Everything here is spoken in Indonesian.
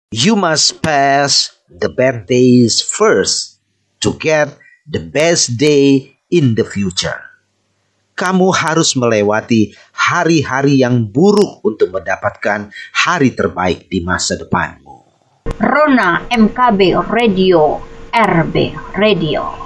You must pass the bad days first to get the best day in the future. Kamu harus melewati hari-hari yang buruk untuk mendapatkan hari terbaik di masa depanmu. Rona MKB Radio, RB Radio.